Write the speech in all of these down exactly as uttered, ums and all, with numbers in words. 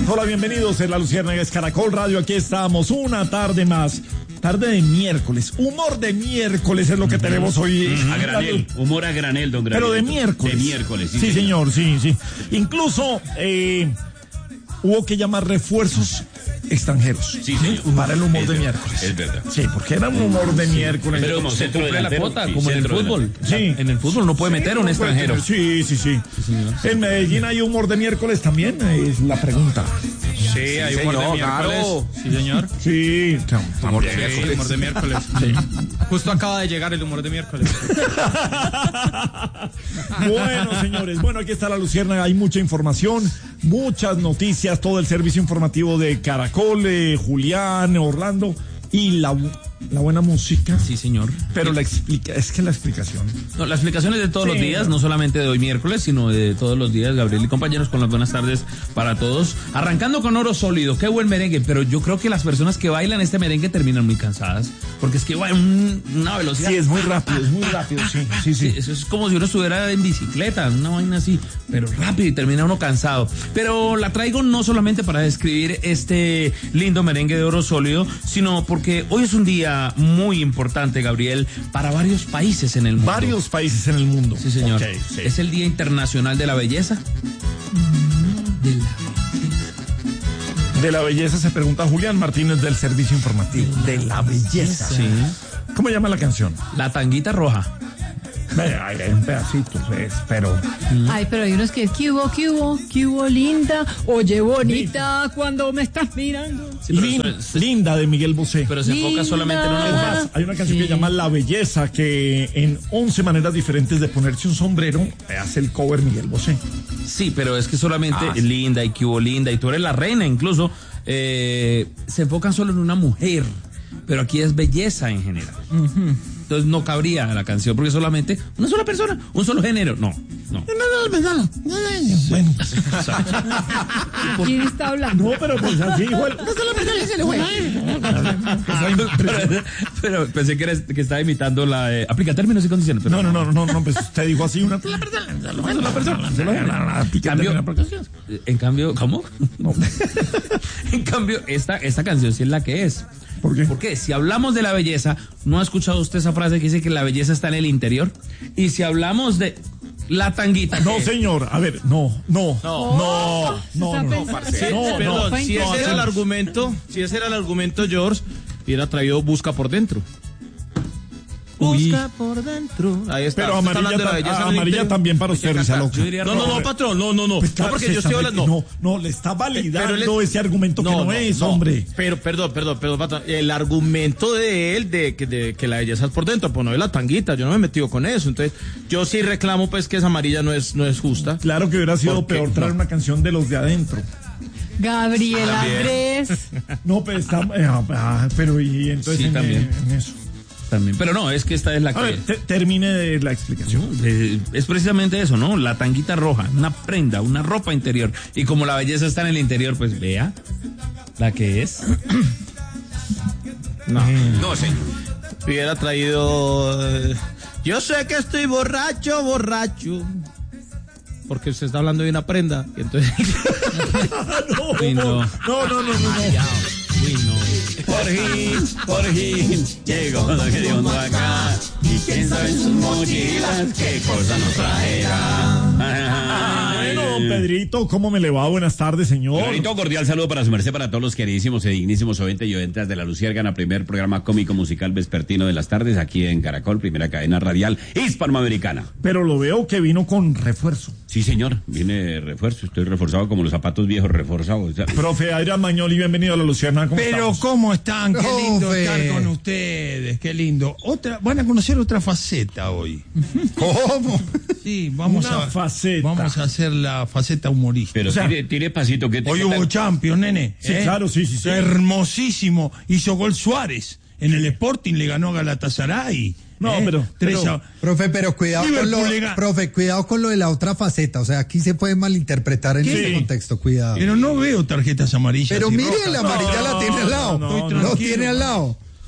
Hola, bienvenidos en La Luciérnaga, es Caracol Radio, aquí estamos, una tarde más, tarde de miércoles, humor de miércoles es lo que tenemos hoy. Uh-huh. A granel, humor a granel, don Granel. Pero de miércoles. De miércoles, sí, sí señor. señor, sí, sí. Incluso eh, hubo que llamar refuerzos extranjeros. Sí, señor. Para el humor es de verdad, miércoles. Es verdad. Sí, porque era un humor de miércoles. Pero como centro cumple la delantero, cuota, sí, como en el centro fútbol. Sí. En el fútbol no puede Sí, meter un no puede extranjero. tener- Sí, sí, sí. En Medellín hay humor de miércoles también, es la pregunta. Sí, hay humor de señor, miércoles. claro. Sí, señor. Sí, humor de Sí, miércoles. humor de miércoles. Sí. Justo acaba de llegar el humor de miércoles. Bueno, señores, bueno, aquí está La Luciérnaga, hay mucha información, muchas noticias, todo el servicio informativo de Caracol, eh, Julián, Orlando y la, la buena música. Sí, señor. Pero la explica, es que la explicación. No, las explicaciones de todos Sí, los días, no. no solamente de hoy miércoles, sino de todos los días, Gabriel y compañeros, con las buenas tardes para todos. Arrancando con Oro Sólido, qué buen merengue, pero yo creo que las personas que bailan este merengue terminan muy cansadas, porque es que va en una velocidad. Sí, es muy rápido, es muy rápido, sí, sí, sí. Sí, eso es como si uno estuviera en bicicleta, una vaina así, pero rápido y termina uno cansado. Pero la traigo no solamente para describir este lindo merengue de Oro Sólido, sino porque hoy es un día muy importante, Gabriel, para varios países en el mundo. Varios países en el mundo. Sí, señor. Ok, sí. Es el Día Internacional de la Belleza. De la... De la belleza se pregunta Julián Martínez del Servicio Informativo. De la belleza. Sí. ¿Cómo llama la canción? La tanguita roja. Ay, hay un pedacito, pues, pero... Ay, pero hay unos que es que hubo, que hubo, que hubo linda, oye bonita, cuando me estás mirando. Sí, pero Lin- eso es- Linda de Miguel Bosé. Pero se enfoca Linda. solamente en una Es mujer. más, hay una canción Sí. que se llama La Belleza, que en once maneras diferentes de ponerse un sombrero hace el cover Miguel Bosé. Sí, pero es que solamente Ah, sí. linda y que hubo linda y tú eres la reina incluso, eh, se enfocan solo en una mujer, pero aquí es belleza en general. Entonces no cabría la canción porque solamente una sola persona, un solo género. No, no. Bueno, ¿Quién está hablando? no, pero pues así, igual. pero, pero pensé que, eres, que estaba imitando la eh, aplica términos y condiciones. Pero No, no, no, no, no, pues usted dijo así una sola persona, una sola persona, solo una Cambio, en cambio, ¿cómo? En cambio, esta, esta canción sí es la que es. ¿Por qué? Porque si hablamos de la belleza, ¿no ha escuchado usted esa frase que dice que la belleza está en el interior? Y si hablamos de la tanguita. No, ¿qué? señor, a ver, no, no, no, no, no, no, Está no, no, pensando- no. Si ese era el argumento, si ese era el argumento, George, hubiera traído Busca por dentro. Busca por dentro. Ahí está. Pero Usted está amarilla, hablando de la ta- belleza en el amarilla interior. también para Hay que usted, Risa cantar. Loca. Yo diría No, no, rojo. no, patrón, no, no, no. Pues No, claro, porque se yo está estoy hablando. meti- no, no, le está validando Pero él- ese argumento que no, es, no. hombre. Pero, perdón, perdón, perdón, patrón. El argumento de él de que, de que la belleza es por dentro, pues no es la tanguita, yo no me he metido con eso. Entonces, yo sí reclamo, pues, que esa amarilla no es, no es justa. Claro que hubiera sido ¿Por qué? peor traer No. una canción de los de adentro. Gabriel También. Andrés. No, pero está, eh, ah, pero y entonces Sí, en, también. en eso. También. Pero no, es que esta es la A que ver, te- termine de la explicación. Eh, es precisamente eso, ¿no? La tanguita roja, una prenda, una ropa interior. Y como la belleza está en el interior, pues vea la que es. No. No, señor. Hubiera traído. eh, Yo sé que estoy borracho, borracho. Porque usted está hablando de una prenda. Y entonces. No, Uy, no. no, no, no, no, no. Uy, no. Por fin, por fin, llegó lo que dio acá. Y quién sabe en sus mochilas qué cosa nos traerá. Bueno, don Pedrito, ¿cómo me le va? Buenas tardes, señor. Bonito, cordial saludo para su merced, para todos los queridísimos y dignísimos oyentes y oyentas de La Luciérnaga, primer programa cómico musical vespertino de las tardes aquí en Caracol, primera cadena radial hispanoamericana. Pero lo veo que vino con refuerzo. Sí, señor, viene refuerzo, estoy reforzado como los zapatos viejos reforzados. O sea, Profe Adrián Mañoli, bienvenido a La Luciérnaga. ¿Cómo Pero estamos? ¿cómo están? Qué lindo Profe. estar con ustedes, qué lindo. Otra, van a conocer otra faceta hoy. ¿Cómo? Sí, vamos Una a faceta. vamos a hacer la faceta humorística. pero o sea, tire, tire pasito. Que te- Hoy que hubo tal- Champions, nene. Sí, ¿eh? claro, sí, sí, sí. Hermosísimo. Hizo gol Suárez. En el Sporting le ganó a Galatasaray. No, ¿eh? pero- Tres pero- a- Profe, pero cuidado con Liverpool lo, le ga- profe, cuidado con lo de la otra faceta. O sea, aquí se puede malinterpretar en Sí. ese contexto, cuidado. Pero no veo tarjetas amarillas. Pero y mire, rojas. la amarilla No, la tiene al lado. no, no, Lo tranquilo. tiene al lado.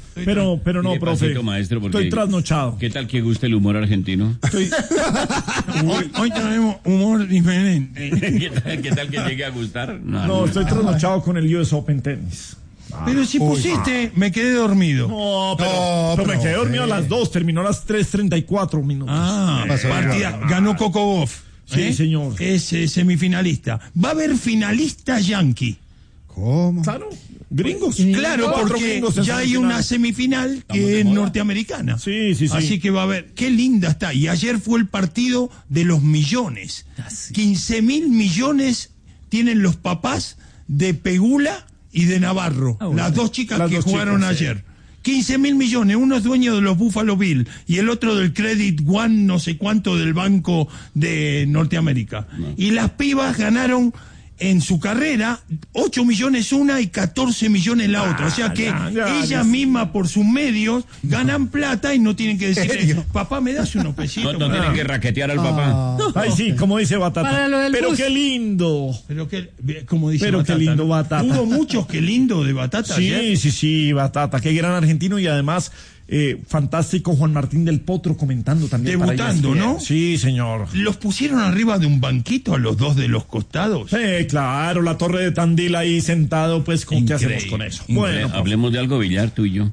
Pero, pero no, Mire, profe. pasito, maestro, porque- Estoy trasnochado. ¿Qué tal que gusta el humor argentino? Estoy- Hoy, hoy tenemos humor diferente. ¿Qué tal, qué tal que llegue a gustar? no, estoy trasnochado con el U S Open Tennis. Pero si pusiste, me quedé dormido. No, pero, No, pero me profe. quedé dormido a las dos, terminó a las tres treinta y cuatro minutos. Ah, pasó partida, algo. ganó Coco Goff. Sí, señor. Es eh, semifinalista. Va a haber finalista yankee. ¿Cómo? Claro, gringos. Claro, Cuatro porque gringos en ya hay semifinal. una semifinal que es norteamericana. Sí, sí, sí. Así que va a haber. Qué linda está. Y ayer fue el partido de los millones. quince mil millones tienen los papás de Pegula y de Navarro. Las dos chicas Las que dos jugaron chicas, sí. ayer. quince mil millones. Uno es dueño de los Buffalo Bills y el otro del Credit One, no sé cuánto, del Banco de Norteamérica. Y las pibas ganaron en su carrera ocho millones una y catorce millones la otra. O sea que ya, ya, ellas ya. mismas por sus medios ganan plata y no tienen que decirle, ¿Serio? papá, ¿me das unos No, pesitos? no tienen que raquetear al papá. Ay, sí, como dice Batata. Para lo del Pero bus. qué lindo. Pero que, como dice Pero qué Batata, lindo ¿no? Batata. Hubo muchos que lindo de Batata Sí, ayer. sí, sí, Batata. Qué gran argentino y además eh, fantástico Juan Martín del Potro comentando también. para Debutando, E S P N. ¿no? Sí, señor. Los pusieron arriba de un banquito a los dos de los costados. Sí, claro, la torre de Tandil ahí sentado, pues, ¿con qué hacemos Increíble. con eso? Increíble. Bueno, profe. Hablemos de algo, Villar, tú y yo.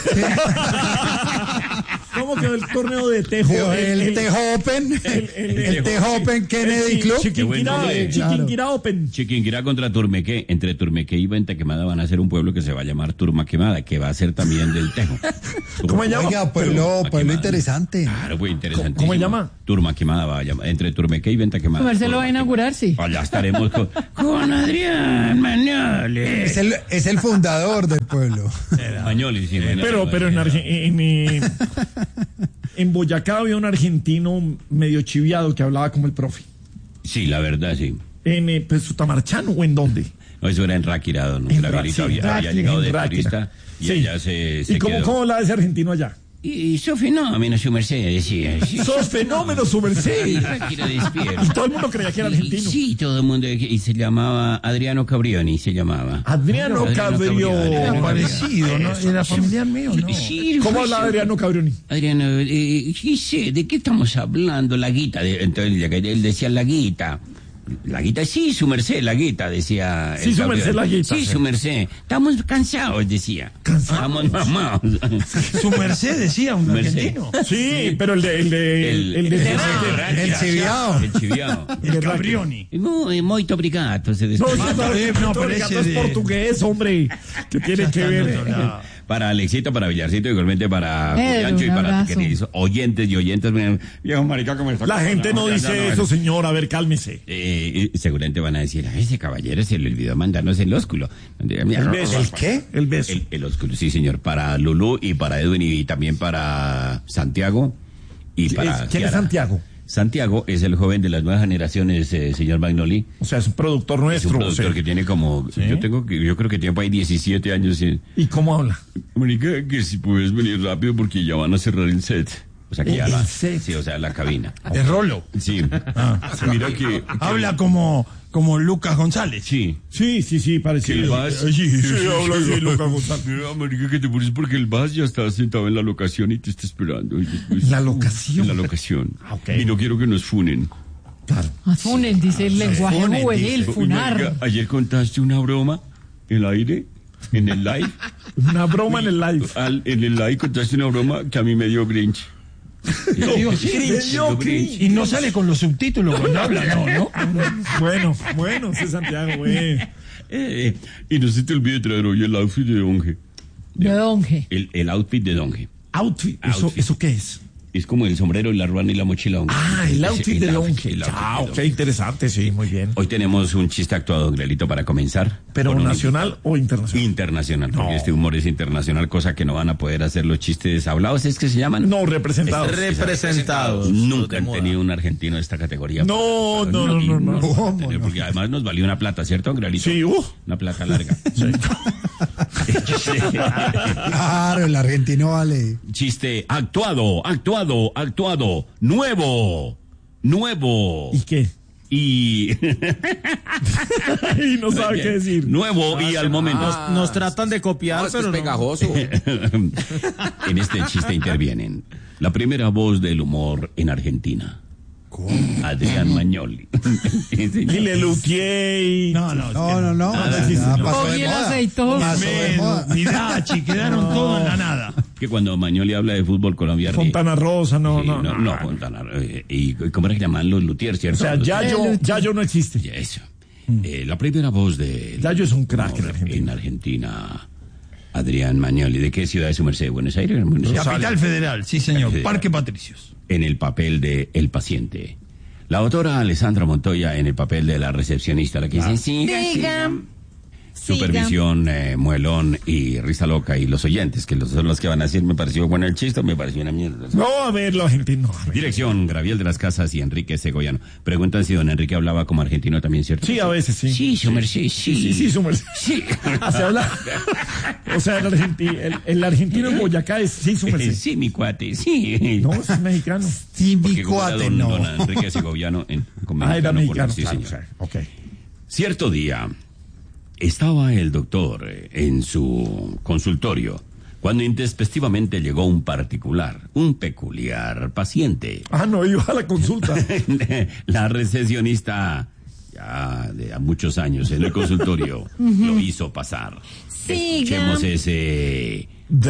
¿Cómo quedó el torneo de Tejo? El Tejo Open, el Tejo Open Kennedy Club. Qué buen Chiquinquirá, nombre. Chiquinquirá Open. Chiquinquirá contra Turmequé. Entre Turmequé y Venta Quemada van a ser un pueblo que se va a llamar Turma Quemada, que va a ser también del Tejo. ¿Cómo se llama? Oiga, pueblo, Turma pueblo Quemada. interesante. Claro, pues interesante. ¿Cómo se llama? Turma Quemada va a llamar. Entre Turmequé y Venta Quemada. Marcelo va a Turma inaugurar, sí. Quemada. Allá estaremos con, con Adrián Mañoles. Es el, es el fundador del pueblo. Mañoles, sí, bueno, Pero, pero en, Arge- en, eh, en Boyacá había un argentino medio chiviado que hablaba como el profe. Sí, la verdad, sí. ¿En eh, pues, Sutamarchano o en dónde? No, eso era en Ráquira, don En Gabrielito. Ra- sí, había, había Ráquira, llegado en de Ráquira. turista y Sí. allá se, se ¿Y cómo, quedó. cómo habla ese argentino allá? Y su fenómeno, su merced, decía. Sí, ¡Sos fenómeno, su merced! Ráquira despierta. Y todo el mundo creía que era argentino. Sí, todo el mundo. Y se llamaba Adriano Cabrioni, se llamaba. Adriano Cabrioni. Adriano Parecido, ¿no? Era familiar mío, ¿no? Sí, ¿Cómo pues, habla Adriano Cabrioni? Adriano, eh, sí sé, ¿de qué estamos hablando? La guita. De, entonces él decía la guita. La guita, sí, su merced, la guita, decía. Sí, el su Cabrioni. merced, la guita, Sí, sí. su merced. Estamos cansados, decía. ¿Cansados? Estamos mamados. Su merced decía un Merced. argentino. Sí, pero el de... El de... El, el de... El chiviao. El chiviao. El Cabrioni. Muy, muy obrigado, se No, despidió. no, no, eh, no, no, pero ese es de- portugués, hombre. ¿Qué tiene que Está en ver? otro lado. Para Alexito, para Villarcito, igualmente para Pedro, Juliancho y un para abrazo. queridos oyentes y oyentes. Miren, viejo marica, ¿cómo está? La gente no ya, dice ya, eso, señor. A ver, cálmese. Eh, y seguramente van a decir, a ese caballero se le olvidó mandarnos el ósculo. El beso. ¿El qué? El beso. El, el ósculo, sí, señor. Para Lulú y para Edwin y también para Santiago y para ¿Quién es Kiara. Santiago? Santiago es el joven de las nuevas generaciones, eh, señor Magnoli. O sea, es un productor Es un nuestro. productor o sea. que tiene como, yo tengo que, yo creo que tiene por ahí diecisiete años. Y, ¿Y cómo habla? Marica, que si puedes venir rápido porque ya van a cerrar el set. O sea, que ya ¿El va. set? Sí, o sea, la cabina. De Rolo. Sí. Mira que... Habla como, como Lucas González. Sí. Sí, sí, sí, Que el parecido. Vaz... Sí, habla así, Lucas González. Mira, marica, que te pones porque el Vaz ya está sentado en la locación y te está esperando. Y después- ¿La locación? En la locación. Ah, ok. Y no quiero que nos funen. Claro. Ah, Funen, dice el lenguaje Funen, juvenil, Uy, funar. marica, ayer contaste una broma en el aire, en el live. Una broma en el live. Al- en el live contaste una broma que a mí me dio Grinch. Digo, sí, Grinch, Yo, Grinch. Y no sale con los subtítulos cuando habla, no, ¿no? Bueno, bueno, ese Santiago, güey. Eh, y no se te olvide traer hoy el outfit de Donge. De Donge. El, el outfit de Donge. Outfit. ¿Eso, Outfit. ¿Eso qué es? Es como el sombrero, la ruana y la mochila Donge. Ah, el Ese- outfit de el Longe. el outfit Chao, de qué Donge. interesante, sí, muy bien. Hoy tenemos un chiste actuado, Grelito, para comenzar. ¿Pero Con un nacional invitado. o internacional? Internacional, porque No. este humor es internacional, cosa que no van a poder hacer los chistes hablados, ¿es que se llaman? No, representados. Representados. Nunca De han moda. tenido un argentino de esta categoría. No, no, no, y no, no. van a ¿Cómo tener, no? Porque además nos valió una plata, ¿cierto, Grelito? Sí, uh. Una plata larga. Claro, el argentino vale. Chiste actuado, actuado, actuado, nuevo, nuevo. ¿Y qué? y... y no sabe qué decir. Nuevo y al momento... Nos, nos tratan de copiar, No, es que pero es no. pegajoso. En este chiste intervienen la primera voz del humor en Argentina. Adrián Magnoli. Sí, señor. Y le luteé. No, no, No, no, no. Nada, ya sí, pasó Oh, de y el moda. aceitoso. Pasó de moda. Ni Dachi, quedaron todos en la nada. Que cuando Magnoli habla de fútbol colombiano... Fontana Rosa, no, Sí, no, no, no, Fontana. eh, ¿Y cómo era que llaman los luthiers, O cierto? sea, Yayo, El- Yayo no existe. Ya, eso. Eh, la primera voz de... Yayo es un crack en en Argentina. Argentina. Adrián Magnoli. ¿De qué ciudad es su merced? ¿Buenos Aires? Buenos Aires. Capital Federal, sí señor. Federal. Parque Patricios. En el papel de El Paciente. La autora Alessandra Montoya en el papel de la recepcionista, la que dice, siga, siga. Supervisión, eh, Muelón y Risa Loca y los oyentes, que los, son los que van a decir, me pareció bueno el chiste, me pareció una mierda. No, a ver, la gente no. A ver. Dirección, Graviel de las Casas y Enrique Segoviano. Preguntan si don Enrique hablaba como argentino también, ¿cierto? Sí, a veces sí. Sí, su merced, sí. Sí, sí, sí, su merced. Sí. Ah, se habla. O sea, el, argenti- el, el argentino en Boyacá es sí, su merced. Sí, mi cuate, sí. No, es mexicano. Sí, mi Porque como era cuate, don, no. don Enrique Segoviano en, con Ah, era mexicano, mexicano, sí, claro, señor. o sea, ok. Cierto día, estaba el doctor eh, en su consultorio cuando intempestivamente llegó un particular, un peculiar paciente. Ah, no, iba a la consulta. La recepcionista, ya de a muchos años en el consultorio, lo hizo pasar. Escuchemos ese...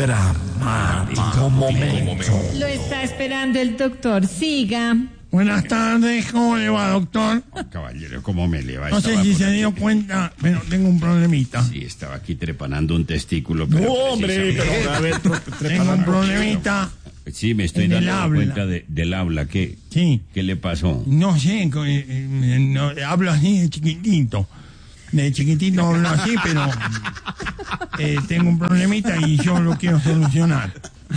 Dramático momento. Lo está esperando el doctor. Siga. Buenas tardes, ¿cómo le va, doctor? Caballero, ¿cómo me le va? No sé Estaba si por se aquí. dio cuenta, pero tengo un problemita. Sí, estaba aquí trepanando un testículo. Pero No, hombre, precisamente- pero a ver, tre- Tengo trepa un la- problemita. Sí, me estoy en el dando habla. cuenta de- del habla. ¿Qué, Sí. ¿Qué le pasó? No sé, co- eh, eh, no, hablo así de chiquitito. De chiquitito hablo así, pero eh, tengo un problemita y yo lo quiero solucionar.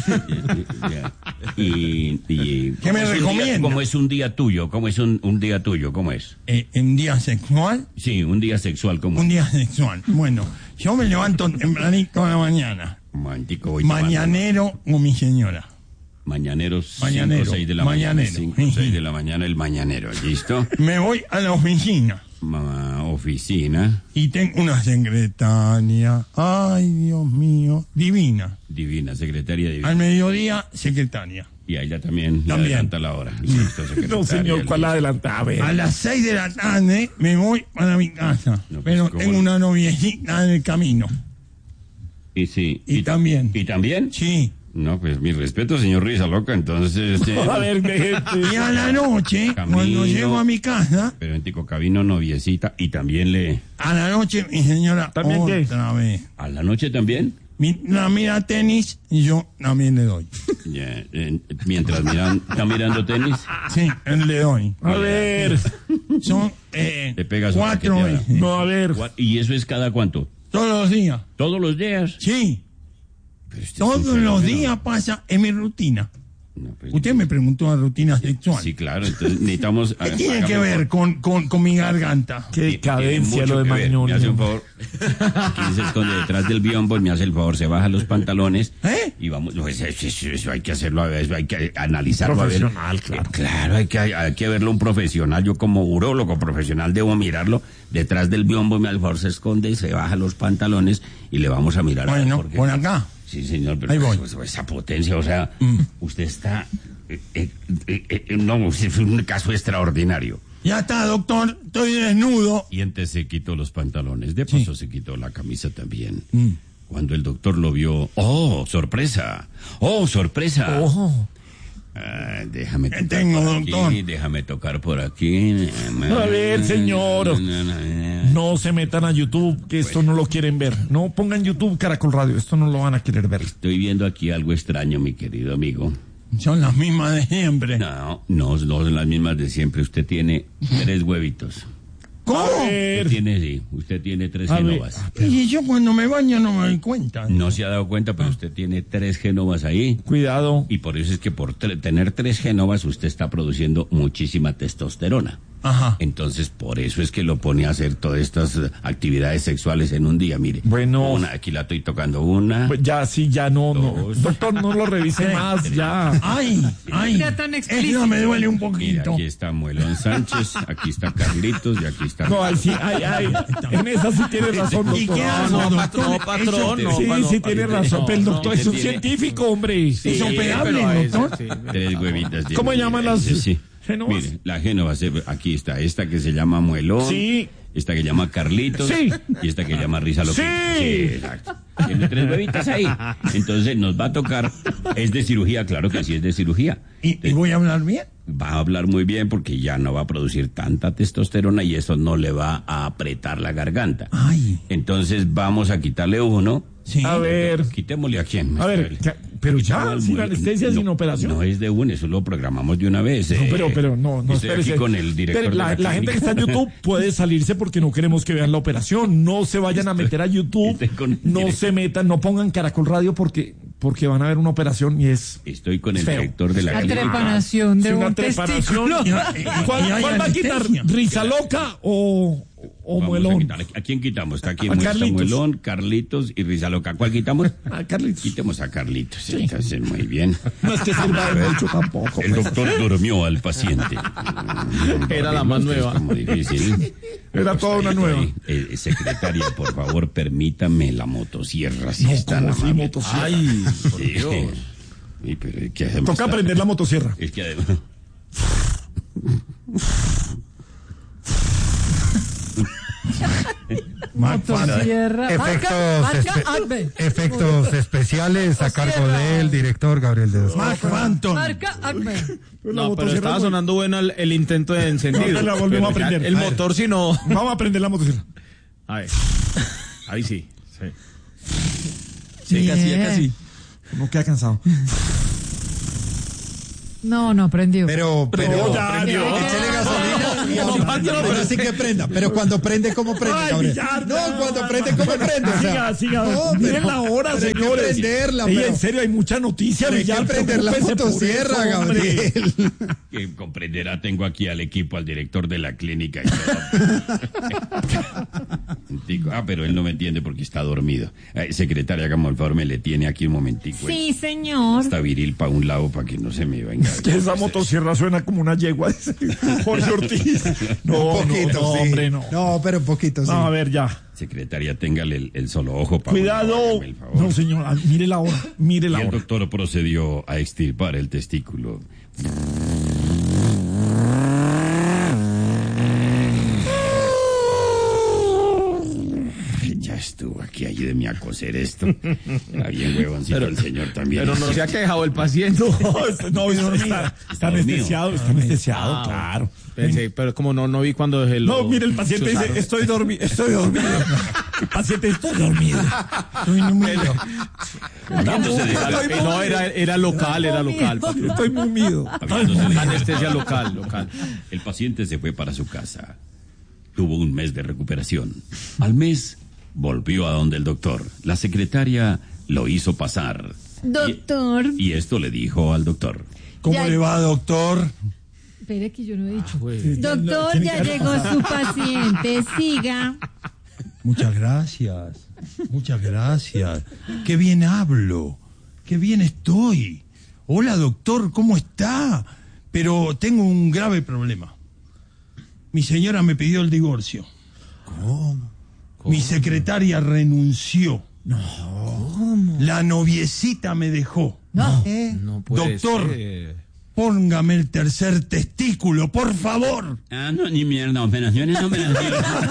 Ya. Y, y- ¿Qué me ¿cómo es un día- recomienda? ¿Cómo es un día tuyo? ¿Cómo es un, un día tuyo? ¿Cómo es? Eh, ¿En día sexual? Sí, un día sexual. ¿Cómo Un es? día sexual. Bueno, yo me levanto tempranito a la mañana. Un momentico, voy tomando. Mañanero con mi señora. Mañaneros, Mañanero, cinco o seis de la mañanero. mañana. cinco o seis de la mañana, el mañanero. ¿Listo? Me voy a la oficina Ma- oficina. y tengo una secretaria. Ay, Dios mío, divina. Divina, secretaria divina. Al mediodía, secretaria. Y a ella también, le También. adelanta la hora. Listo, secretaria. No, señor, ¿cuál listo. adelanta? A ver. A las seis de la tarde me voy para mi casa. No, pues, pero ¿cómo tengo no? una noviecita en el camino. Y sí. Y también. ¿Y también? Sí. No, pues mi respeto, señor Risa Loca, entonces... eh, A ver, deje- Y a la noche, Camino. cuando llego a mi casa, Pero en Tico Cabino, noviecita, y también le... a la noche mi señora ¿También qué? otra vez. ¿A la noche también? Mi- la mira tenis y yo también le doy. Ya, eh, mientras miran, está mirando tenis, Sí, le doy. A ver. Son eh, le pega su cuatro raqueteada. veces. No, a ver. Gua- ¿Y eso es cada cuánto? Todos los días. ¿Todos los días? Sí, Pero este es todos un los fenómeno. días pasa en mi rutina. No, pues, Usted me preguntó la rutina sexual. Sí, claro, entonces necesitamos... ¿Qué tiene que ver con, con, con mi garganta? Qué Tiene cadencia mucho lo de que ver. Magnoli. Me hace un favor. Aquí se esconde detrás del biombo y me hace el favor, se baja los pantalones. ¿Eh? Y vamos, pues, eso, eso- eso hay que hacerlo, a ver, eso hay que analizarlo. a ver. Profesional, claro. Eh, Claro, hay que, hay que verlo un profesional. Yo como urólogo profesional debo mirarlo. Detrás del biombo me hace el favor, se esconde y se baja los pantalones y le vamos a mirar. a ver, Bueno, porque- por acá. Sí, señor, pero Ahí voy. pues, esa potencia, o sea, Mm. usted está... eh, eh, eh, eh, no, es un caso extraordinario. Ya está, doctor. Estoy desnudo. Y antes se quitó los pantalones, de Sí. paso se quitó la camisa también. Mm. Cuando el doctor lo vio, ¡oh, sorpresa! ¡Oh, sorpresa! Ojo. Ah, déjame ¿Qué tocar tengo, por aquí, doctor? déjame tocar por aquí. A ver, señor. No se metan a YouTube, que esto no lo quieren ver. No pongan YouTube Caracol Radio, esto no lo van a querer ver. Estoy viendo aquí algo extraño, mi querido amigo. Son las mismas de siempre. No, no, no son las mismas de siempre. Usted tiene tres huevitos. ¿Cómo? A Usted ver. tiene, sí, usted tiene tres A ver. genovas. Y yo cuando me baño no me doy cuenta. No se ha dado cuenta, pero usted tiene tres genovas ahí. Cuidado. Y por eso es que por tre- tener tres genovas usted está produciendo muchísima testosterona. Ajá. Entonces, por eso es que lo pone a hacer todas estas eh, actividades sexuales en un día, mire. Bueno. Una, aquí la estoy tocando una. Pues ya, sí, ya no, no. Dos. Doctor, no lo revise más, ya. Ay, ay. Sea tan explícito. Eso me duele un Mira, poquito. aquí está Muelón Sánchez, aquí está Carlitos y aquí está... No, ahí sí, ay, ay. En esa sí tiene razón, ¿Y doctor. qué Ah, hago, no, doctor? no, patrón, no. Sí, pa- no, sí pa- tiene no, razón, pero el no, doctor no, es un tiene- científico, hombre. Sí, ¿Es operable, pero a ese, doctor? sí, Tres huevitas. de- ¿Cómo llaman las Sí, sí. génovas? Mire, la génova, se- aquí está esta que se llama Muelón. Sí. Esta que llama Carlitos. Sí. Y esta que llama Risa Loca. Sí. Exacto. Tiene tres huevitas ahí. Entonces nos va a tocar. Es de cirugía, claro que sí es de cirugía. ¿Y, y voy a hablar bien? Va a hablar muy bien porque ya no va a producir tanta testosterona y eso no le va a apretar la garganta. Ay. Entonces vamos a quitarle uno. Sí. A ver, Quitémosle a quién. a ver, ya, pero ya, Quitamos sin muy- anestesia, no, sin operación. No es de uno, eso lo programamos de una vez. No, eh. pero, pero no, no, Estoy aquí espérese. con el director Espere, de la, la, la gente que clínica. está en YouTube puede salirse porque no queremos que vean la operación. No se vayan a meter a YouTube. estoy con el No director. se metan, no pongan Caracol Radio porque, porque van a ver una operación y es. Estoy con el Feo. director de la La clínica. trepanación de Sí, una un trepanación. testículo. Y- y- ¿Cuál, y hay cuál va a quitar? anestesia. ¿Risa Loca o, o Vamos a Muelón? quitar. ¿A quién quitamos? Está aquí A muestra Carlitos. Muelón, Carlitos y Risa Loca. ¿Cuál quitamos? A Carlitos. Quitemos a Carlitos. Entonces, muy bien. No es que sirva de mucho tampoco. El pues. doctor durmió al paciente. Era la más nueva. Es como difícil. Era toda una Ahí, nueva. ahí. Eh, secretaria, por favor, permítame la motosierra. Si No, es tan ¿cómo así, amable. motosierra? Ay, por Sí. Dios. Sí, pero ¿qué hacemos? Toca aprender la motosierra. Es que además... Motosierra. Efectos, Marca- marca espe- Acme. efectos especiales a cargo del director Gabriel de los Mark Banton. Marca Acme. La No, pero motosierra estaba es muy- sonando bueno el, el intento de encendido. No, la volvemos Pero a ya aprender. El A ver. motor, si no. Vamos a aprender la motosierra. A ver. Ahí sí. sí. Sí, casi, ya casi. No queda cansado. No, no prendió. Pero, pero, No, ya, prendió. no. Échele gasolina y No, ahora, no, no, ahora no. sí que prenda. Pero cuando prende, ¿cómo prende, Ay, Gabriel? ya, No, ya. cuando prende, ¿cómo prende? O sea, Siga, siga. no, Miren pero- la hora, pero hay que señores. prenderla, Ey, pero- en serio, hay mucha noticia. Pero hay que Villar, prender la preocúpese por motosierra, eso, hombre. Gabriel. Que comprenderá, tengo aquí al equipo, al director de la clínica y todo. Digo, ah, pero él no me entiende porque está dormido. Eh, secretaria, hagamos el favor, me le tiene aquí un momentico. Sí, señor. Está viril para un lado para que no se me venga. Que esa motosierra suena como una yegua, dice Jorge Ortiz. No, Un poquito, no, no, sí. hombre, no. No, pero un poquito, sí. No, a ver, ya. Secretaria, téngale el, el solo ojo para Cuidado. No, señora, mire la hora, mire Y la el hora. doctor procedió a extirpar el testículo. Ya estuvo aquí, ayúdeme a coser esto. Está bien, huevoncito, el señor también. Pero no se ha quejado el paciente. No, este- no, no, está, está anestesiado, está anestesiado, claro. Pensé, pero como no, no vi cuando dejé No, mire, el paciente chuzaron. dice, estoy dormido, estoy dormido. El paciente, estoy dormido. Estoy dormido. Habiéndose de- Eh, No, era, era local, era local. papi. Estoy mumido. habiéndose de- Anestesia local, local. El paciente se fue para su casa. Tuvo un mes de recuperación. Al mes volvió a donde el doctor. La secretaria lo hizo pasar. Doctor. Y, y esto le dijo al doctor. ¿Cómo Ya- le va, doctor? Espere que yo no he dicho. Güey. Doctor, ya llegó su paciente. Siga. Muchas gracias. Muchas gracias. Qué bien hablo. Qué bien estoy. Hola, doctor, ¿cómo está? Pero tengo un grave problema. Mi señora me pidió el divorcio. ¿Cómo? Mi secretaria renunció. No. La noviecita me dejó. No. ¿Eh? No puede Doctor. ser. Póngame el tercer testículo, por favor. Ah, no, ni mierda, operaciones no me las dieron.